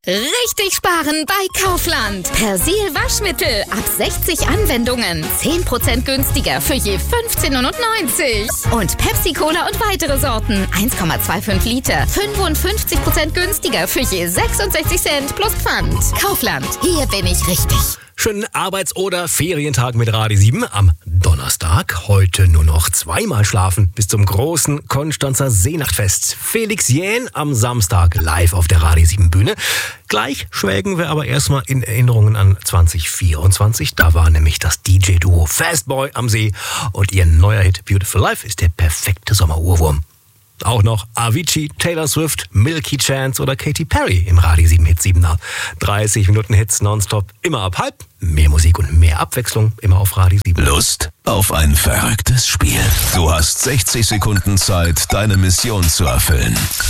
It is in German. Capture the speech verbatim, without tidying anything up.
Richtig sparen bei Kaufland. Persil Waschmittel ab sechzig Anwendungen. zehn Prozent günstiger für je fünfzehn neunundneunzig. Und Pepsi Cola und weitere Sorten. eins Komma fünfundzwanzig Liter. fünfundfünfzig Prozent günstiger für je sechsundsechzig Cent plus Pfand. Kaufland. Hier bin ich richtig. Schönen Arbeits- oder Ferientag mit Radio sieben am Donnerstag. Heute nur noch zweimal schlafen bis zum großen Konstanzer Seenachtfest. Felix Jähn am Samstag live auf der Radio sieben Bühne. Gleich schwelgen wir aber erstmal in Erinnerungen an zwanzig vierundzwanzig. Da war nämlich das D J-Duo Fastboy am See und ihr neuer Hit Beautiful Life ist der perfekte Sommeruhrwurm. Auch noch Avicii, Taylor Swift, Milky Chance oder Katy Perry im Radio sieben Hit siebener. dreißig Minuten Hits nonstop, immer ab halb. Mehr Musik und mehr Abwechslung, immer auf Radio sieben. Lust auf ein verrücktes Spiel? Du hast sechzig Sekunden Zeit, deine Mission zu erfüllen.